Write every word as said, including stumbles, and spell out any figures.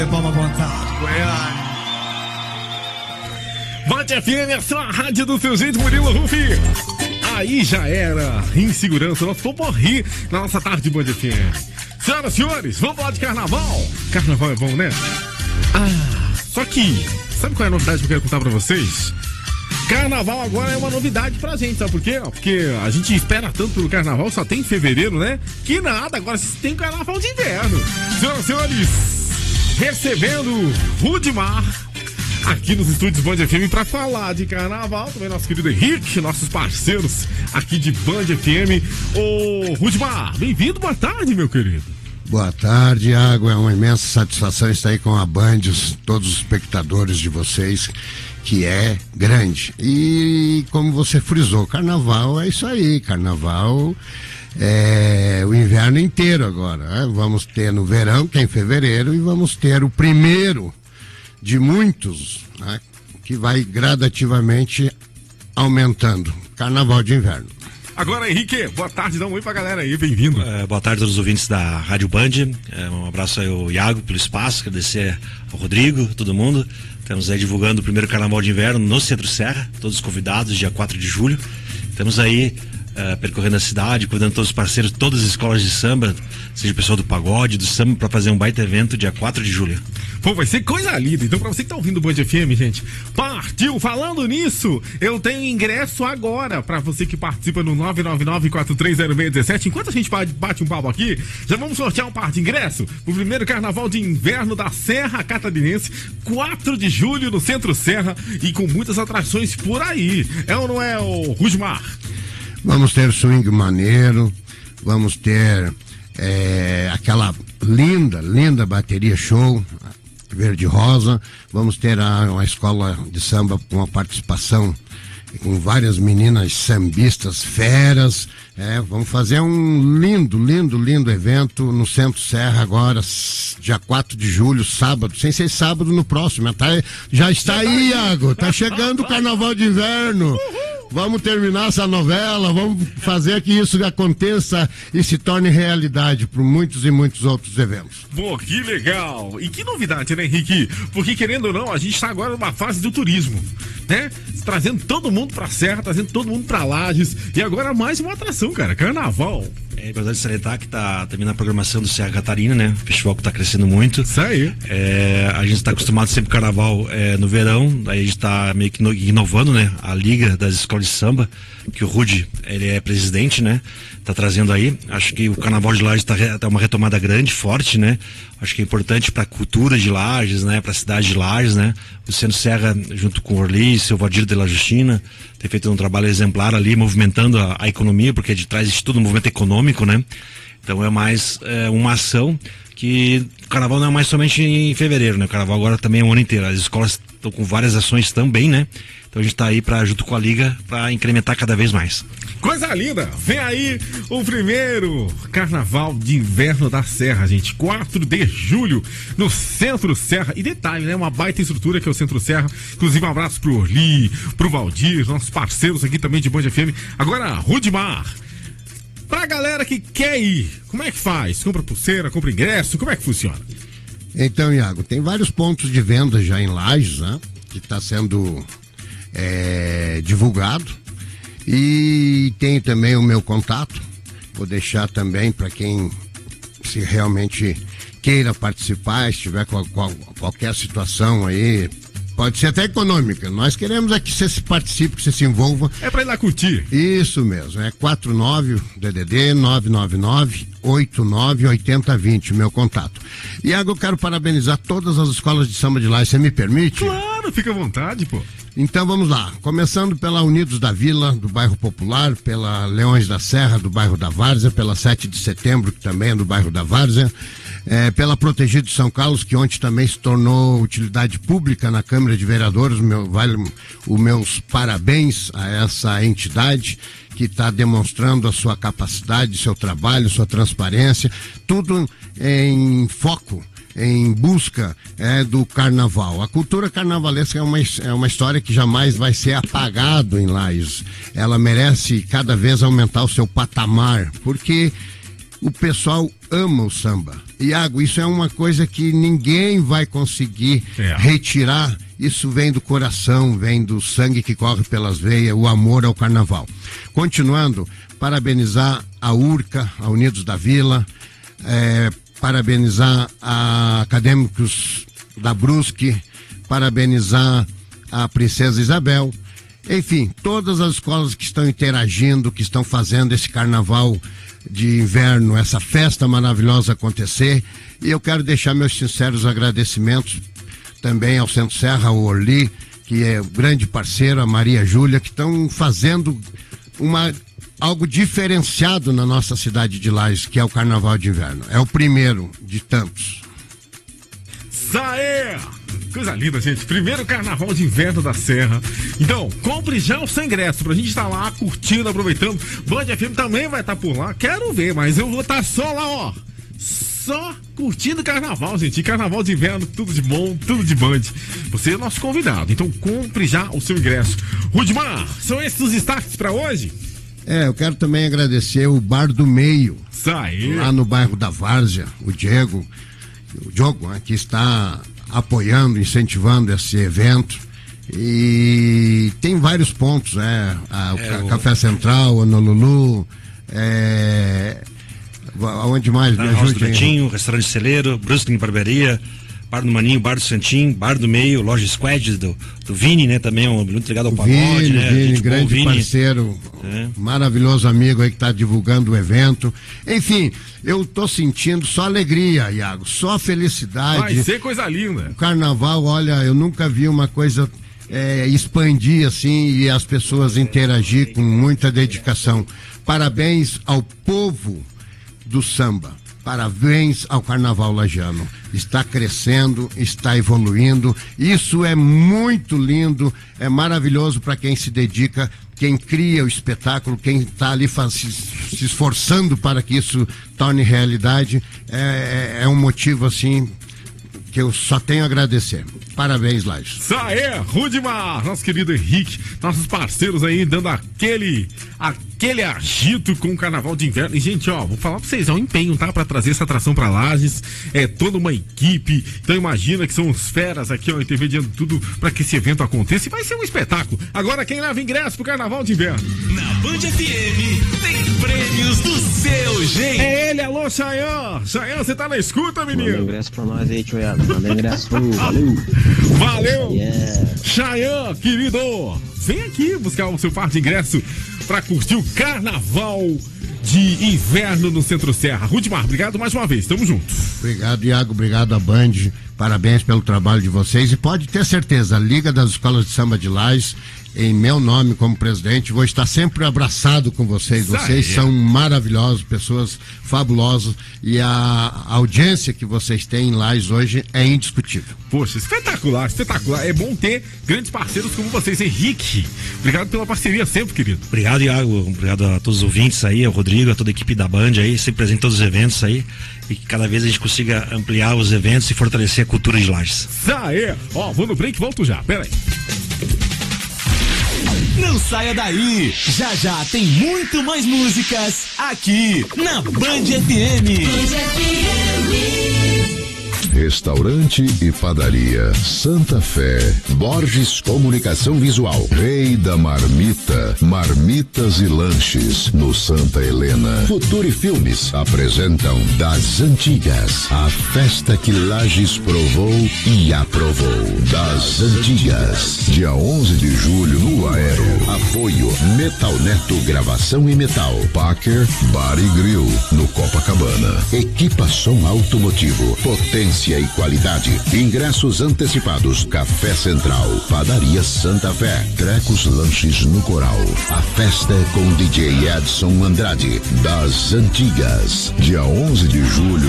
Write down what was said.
Toma vontade, Goiânia. Band F M, é só a rádio do seu jeito, Murilo Rufi. Aí já era, insegurança, nosso poporri na nossa tarde de Band F M. Senhoras e senhores, vamos falar de carnaval. Carnaval é bom, né? Ah, só que, sabe qual é a novidade que eu quero contar pra vocês? Carnaval agora é uma novidade pra gente, sabe por quê? Porque a gente espera tanto pelo carnaval, só tem em fevereiro, né? Que nada, agora tem carnaval de inverno. Senhoras e senhores, recebendo Rudimar aqui nos estúdios Band F M pra falar de carnaval. Também nosso querido Henrique, nossos parceiros aqui de Band F M. Ô Rudimar, bem-vindo, boa tarde, meu querido. Boa tarde, Iago, é uma imensa satisfação estar aí com a Band, todos os espectadores de vocês, que é grande. E como você frisou, carnaval é isso aí, carnaval é o inverno inteiro agora, né? Vamos ter no verão, que é em fevereiro, e vamos ter o primeiro de muitos, né, que vai gradativamente aumentando, carnaval de inverno. Agora, Henrique, boa tarde, dá um oi pra galera aí, bem-vindo. É, boa tarde a todos os ouvintes da Rádio Band, é, um abraço aí ao Iago pelo espaço, agradecer ao Rodrigo, todo mundo. Estamos aí divulgando o primeiro carnaval de inverno no Centro Serra, todos os convidados, dia quatro de julho. Estamos aí uh, percorrendo a cidade, cuidando de todos os parceiros, todas as escolas de samba, seja o pessoal do pagode, do samba, para fazer um baita evento dia quatro de julho. Pô, vai ser coisa linda. Então, pra você que tá ouvindo o Band F M, gente, partiu! Falando nisso, eu tenho ingresso agora pra você que participa no nove nove nove, quatro três zero seis um sete. Enquanto a gente bate um papo aqui, já vamos sortear um par de ingresso pro primeiro carnaval de inverno da Serra Catarinense, quatro de julho no Centro Serra, e com muitas atrações por aí. É ou não é, o Rudimar? Vamos ter swing maneiro, vamos ter é, aquela linda, linda bateria show verde rosa, vamos ter a, uma escola de samba com a participação com várias meninas sambistas feras, é, vamos fazer um lindo, lindo, lindo evento no Centro Serra agora, dia quatro de julho, sábado, sem ser sábado no próximo, tá, já está aí, Iago, tá chegando o carnaval de inverno. Vamos terminar essa novela, vamos fazer que isso aconteça e se torne realidade por muitos e muitos outros eventos. Pô, que legal! E que novidade, né, Henrique? Porque, querendo ou não, a gente está agora numa fase do turismo, né? Trazendo todo mundo pra Serra, trazendo todo mundo pra Lages. E agora mais uma atração, cara, carnaval. É importante salientar que tá também na programação do Serra Catarina, né? Festival que tá crescendo muito. Isso aí. É, a gente tá acostumado sempre com carnaval é, no verão, aí a gente tá meio que inovando, né? A Liga das Escolas de Samba, que o Rudy, ele é presidente, né? Tá trazendo aí. Acho que o carnaval de Lages tá, tá uma retomada grande, forte, né? Acho que é importante pra cultura de Lages, né? Pra cidade de Lages, né? O Centro Serra, junto com o Orly, seu Valdir de la Justina, tem feito um trabalho exemplar ali, movimentando a, a economia, porque de trás existe todo um movimento econômico, né? Então é mais é, uma ação que o carnaval não é mais somente em fevereiro, né? O carnaval agora também é o ano inteiro. As escolas estão com várias ações também, né? Então a gente tá aí pra, junto com a Liga, para incrementar cada vez mais. Coisa linda! Vem aí o primeiro carnaval de inverno da Serra, gente. quatro de julho, no Centro Serra. E detalhe, né? Uma baita estrutura que é o Centro Serra. Inclusive, um abraço pro Orly, pro Valdir, nossos parceiros aqui também de Band F M. Agora, Rudimar. Pra galera que quer ir, como é que faz? Compra pulseira, compra ingresso, como é que funciona? Então, Iago, tem vários pontos de venda já em Lages, né? Que está sendo é, divulgado. E tem também o meu contato. Vou deixar também para quem se realmente queira participar, estiver com qual, qualquer situação aí. Pode ser até econômica. Nós queremos é que você se participe, que você se envolva. É pra ir lá curtir. Isso mesmo. É quatro nove D D D nove nove nove, oito nove oito zero dois zero, meu contato. Iago, eu quero parabenizar todas as escolas de samba de Lages. Você me permite? Claro, fica à vontade, pô. Então vamos lá. Começando pela Unidos da Vila, do bairro Popular, pela Leões da Serra, do bairro da Várzea, pela sete de setembro, que também é do bairro da Várzea. É, pela Protegido de São Carlos, que ontem também se tornou utilidade pública na Câmara de Vereadores. Meu, vale os meus parabéns a essa entidade que está demonstrando a sua capacidade, seu trabalho, sua transparência, tudo em foco, em busca é, do carnaval. A cultura carnavalesca é uma, é uma história que jamais vai ser apagado em Lages. Ela merece cada vez aumentar o seu patamar, porque o pessoal ama o samba. Iago, isso é uma coisa que ninguém vai conseguir é. retirar. Isso vem do coração, vem do sangue que corre pelas veias, o amor ao carnaval. Continuando, parabenizar a URCA, a Unidos da Vila, é, parabenizar a Acadêmicos da Brusque, parabenizar a Princesa Isabel, enfim, todas as escolas que estão interagindo, que estão fazendo esse carnaval de inverno, essa festa maravilhosa acontecer. E eu quero deixar meus sinceros agradecimentos também ao Centro Serra, ao Orli, que é grande parceiro, a Maria Júlia, que estão fazendo uma, algo diferenciado na nossa cidade de Lages, que é o Carnaval de Inverno. É o primeiro de tantos. Saé! Coisa linda, gente. Primeiro Carnaval de Inverno da Serra. Então, compre já o seu ingresso pra gente estar lá curtindo, aproveitando. Band F M também vai estar por lá. Quero ver, mas eu vou estar só lá, ó. Só curtindo Carnaval, gente. E Carnaval de Inverno, tudo de bom, tudo de Band. Você é nosso convidado. Então, compre já o seu ingresso. Rudimar, são esses os destaques pra hoje? É, eu quero também agradecer o Bar do Meio. Saí. Lá no bairro da Várzea, o Diego, o Diogo, né, que está apoiando, incentivando esse evento. E tem vários pontos, né? A, é, o o... Café Central, o Honolulu, é... aonde mais? Ah, House do Betinho, Restaurante Celeiro, Brusque Barbearia, Bar do Maninho, Bar do Santim, Bar do Meio, Loja Squad do, do Vini, né? Também um muito ligado ao pagode, Vini, né? Vini, Gente, grande Vini. parceiro, é. maravilhoso amigo aí que está divulgando o evento. Enfim, eu tô sentindo só alegria, Iago, só felicidade. Vai ser coisa linda. O carnaval, olha, eu nunca vi uma coisa é, expandir assim e as pessoas interagir com muita dedicação. Parabéns ao povo do samba. Parabéns ao Carnaval Lagiano. Está crescendo, está evoluindo. Isso é muito lindo, é maravilhoso para quem se dedica, quem cria o espetáculo, quem está ali faz, se, se esforçando para que isso torne realidade. É, é, é um motivo assim que eu só tenho a agradecer. Parabéns, Lages. Saé, Rudimar, nosso querido Henrique, nossos parceiros aí dando aquele, aquele agito com o Carnaval de Inverno. E, gente, ó, vou falar pra vocês, é um empenho, tá? Pra trazer essa atração pra Lages, é toda uma equipe. Então imagina que são os feras aqui, ó, intermediando tudo pra que esse evento aconteça. E vai ser um espetáculo. Agora quem leva ingresso pro Carnaval de Inverno? Na Band F M tem prêmios do seu jeito. É ele, alô, Chayan. Chayan, você tá na escuta, menino? Manda ingresso pra nós aí, tio Iago. Manda ingresso, valeu. Valeu! Yeah. Chayan, querido! Vem aqui buscar o seu par de ingresso pra curtir o Carnaval de Inverno no Centro Serra. Rudimar, obrigado mais uma vez, tamo junto. Obrigado, Iago, obrigado a Band, parabéns pelo trabalho de vocês e pode ter certeza, a Liga das Escolas de Samba de Lages, em meu nome como presidente, vou estar sempre abraçado com vocês. Vocês são maravilhosos, pessoas fabulosas e a audiência que vocês têm em Lages hoje é indiscutível. Poxa, espetacular, espetacular. É bom ter grandes parceiros como vocês. Henrique, obrigado pela parceria sempre, querido. Obrigado, Iago. Obrigado a todos os ouvintes aí, ao Rodrigo, a toda a equipe da Band aí, sempre presente em todos os eventos aí. E que cada vez a gente consiga ampliar os eventos e fortalecer a cultura de Lages. Aê! Ó, vou no break e volto já. Pera aí. Não saia daí, já já tem muito mais músicas aqui na Band F M. Band F M. Restaurante e Padaria Santa Fé, Borges Comunicação Visual, Rei da Marmita, Marmitas e Lanches, no Santa Helena. Futuri Filmes apresentam Das Antigas, a festa que Lages provou e aprovou. Das Antigas, dia onze de julho no Aero. Apoio Metal Neto Gravação e Metal, Packer Bar e Grill, no Copacabana. Equipa Som Automotivo, potência e qualidade. Ingressos antecipados. Café Central, Padaria Santa Fé, Trecos Lanches no Coral. A festa é com D J Edson Andrade. Das Antigas, dia onze de julho